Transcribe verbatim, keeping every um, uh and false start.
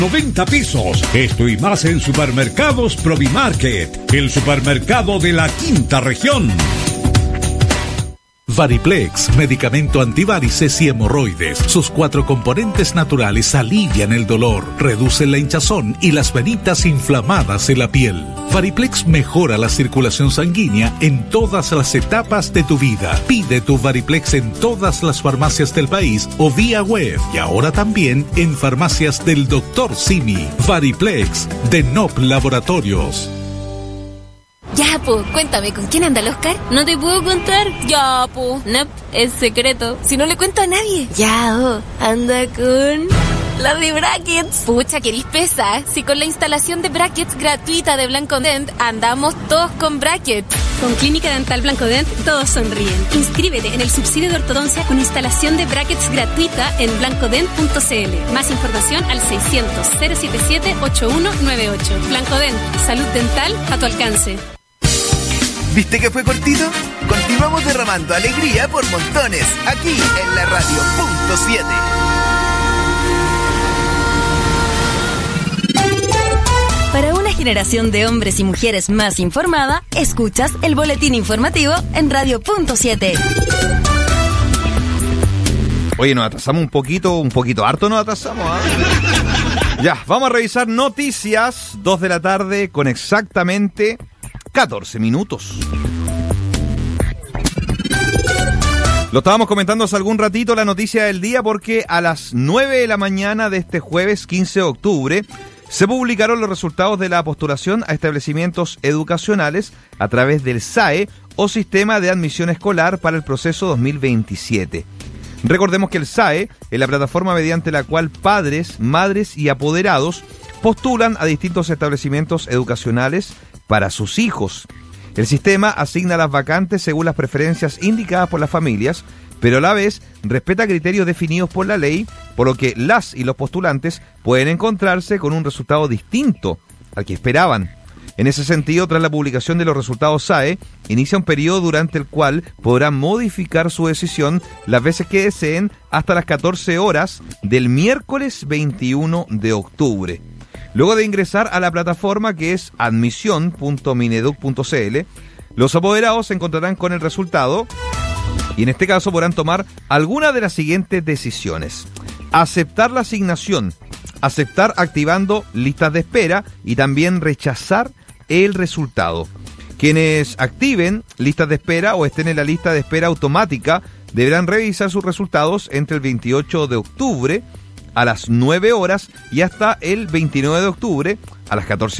noventa pesos. Esto y más en Supermercados Provimarket, el supermercado de la quinta región. Variplex, medicamento antivarices y hemorroides. Sus cuatro componentes naturales alivian el dolor, reducen la hinchazón y las venitas inflamadas en la piel. Variplex mejora la circulación sanguínea en todas las etapas de tu vida. Pide tu Variplex en todas las farmacias del país o vía web y ahora también en farmacias del doctor Simi. Variplex de N O P Laboratorios. Ya, po, cuéntame, ¿con quién anda el Oscar? No te puedo contar. Ya, po, no, es secreto. Si no le cuento a nadie. Ya, oh, anda con... la de Brackets. Pucha, querís pesa. Si con la instalación de Brackets gratuita de Blancodent andamos todos con Brackets. Con Clínica Dental Blancodent todos sonríen. Inscríbete en el subsidio de ortodoncia con instalación de Brackets gratuita en blancodent punto c l. Más información al seiscientos, cero setenta y siete, ochenta y uno noventa y ocho. Blancodent, salud dental a tu alcance. ¿Viste que fue cortito? Continuamos derramando alegría por montones, aquí en la radio punto siete. Para una generación de hombres y mujeres más informada, escuchas el boletín informativo en radio punto siete. Oye, nos atrasamos un poquito, un poquito harto nos atrasamos, ¿eh? Ya, vamos a revisar noticias, dos de la tarde con exactamente catorce minutos. Lo estábamos comentando hace algún ratito, la noticia del día, porque a las nueve de la mañana de este jueves quince de octubre se publicaron los resultados de la postulación a establecimientos educacionales a través del S A E o Sistema de Admisión Escolar para el proceso dos mil veintisiete. Recordemos que el S A E es la plataforma mediante la cual padres, madres y apoderados postulan a distintos establecimientos educacionales para sus hijos. El sistema asigna las vacantes según las preferencias indicadas por las familias, pero a la vez respeta criterios definidos por la ley, por lo que las y los postulantes pueden encontrarse con un resultado distinto al que esperaban. En ese sentido, tras la publicación de los resultados S A E, inicia un periodo durante el cual podrán modificar su decisión las veces que deseen hasta las catorce horas del miércoles veintiuno de octubre. Luego de ingresar a la plataforma que es admisión punto mineduc punto c l, los apoderados se encontrarán con el resultado y en este caso podrán tomar alguna de las siguientes decisiones: aceptar la asignación, aceptar activando listas de espera y también rechazar el resultado. Quienes activen listas de espera o estén en la lista de espera automática deberán revisar sus resultados entre el veintiocho de octubre a las nueve horas y hasta el veintinueve de octubre a las catorce